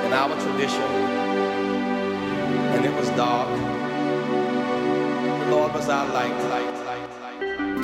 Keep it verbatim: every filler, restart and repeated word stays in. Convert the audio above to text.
in our tradition, and it was dark. The Lord was our light, light, light.